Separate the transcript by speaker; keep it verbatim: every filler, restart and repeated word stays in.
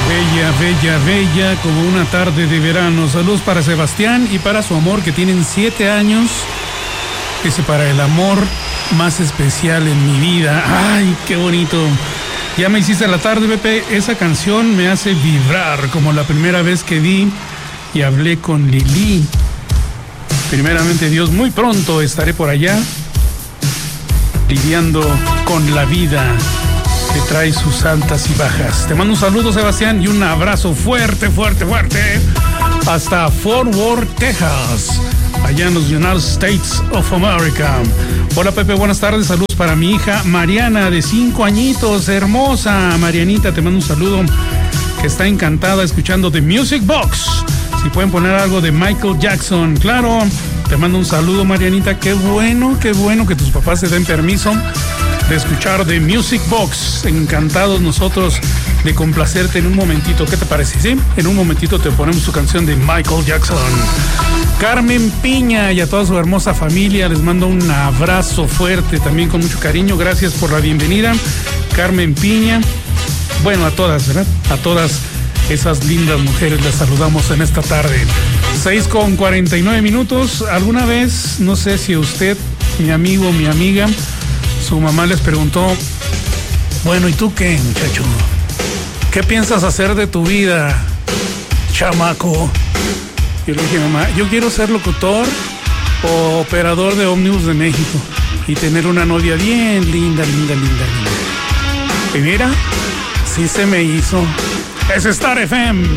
Speaker 1: Bella, bella, bella, como una tarde de verano. Saludos para Sebastián y para su amor, que tienen siete años. Ese para el amor más especial en mi vida. Ay, qué bonito. Ya me hiciste la tarde, Pepe. Esa canción me hace vibrar como la primera vez que vi y hablé con Lili. Primeramente, Dios, muy pronto estaré por allá lidiando con la vida que trae sus altas y bajas. Te mando un saludo, Sebastián, y un abrazo fuerte, fuerte, fuerte hasta Fort Worth, Texas, allá en los United States of America. Hola, Pepe, buenas tardes. Saludos para mi hija Mariana, de cinco añitos, hermosa. Marianita, te mando un saludo, que está encantada escuchando The Music Box. Si pueden poner algo de Michael Jackson, claro. Te mando un saludo, Marianita. Qué bueno, qué bueno que tus papás te den permiso de escuchar The Music Box. Encantados nosotros de complacerte en un momentito. ¿Qué te parece? ¿Sí? En un momentito te ponemos su canción de Michael Jackson. Carmen Piña y a toda su hermosa familia les mando un abrazo fuerte, también con mucho cariño. Gracias por la bienvenida, Carmen Piña. Bueno, a todas, ¿verdad? A todas esas lindas mujeres las saludamos en esta tarde. seis con cuarenta y nueve minutos. Alguna vez, no sé si usted, mi amigo, mi amiga, su mamá les preguntó: bueno, ¿y tú qué, muchacho? ¿Qué piensas hacer de tu vida, chamaco? Yo le dije: mamá, yo quiero ser locutor o operador de ómnibus de México y tener una novia bien linda, linda, linda, linda. Y mira, sí se me hizo. Es Star F M.